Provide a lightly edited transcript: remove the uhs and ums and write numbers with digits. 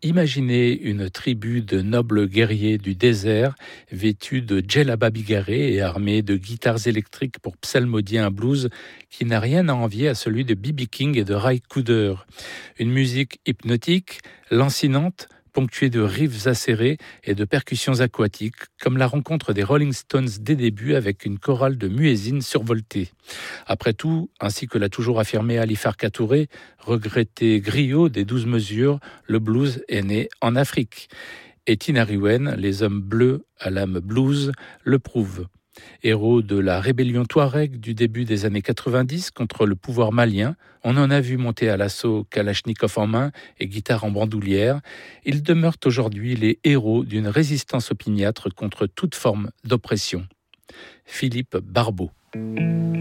Imaginez une tribu de nobles guerriers du désert, vêtus de djellaba bigarrés et armés de guitares électriques pour psalmodier un blues qui n'a rien à envier à celui de B.B. King et de Ry Cooder. Une musique hypnotique, lancinante, ponctuée de riffs acérés et de percussions aquatiques, comme la rencontre des Rolling Stones des débuts avec une chorale de muezzins survoltée. Après tout, ainsi que l'a toujours affirmé Ali Farka Touré, regretté griot des 12 mesures, le blues est né en Afrique. Et Tinariwen, les hommes bleus à l'âme blues, le prouvent. Héros de la rébellion touareg du début des années 90 contre le pouvoir malien, on en a vu monter à l'assaut kalachnikov en main et guitare en bandoulière. Ils demeurent aujourd'hui les héros d'une résistance opiniâtre contre toute forme d'oppression. Philippe Barbeau.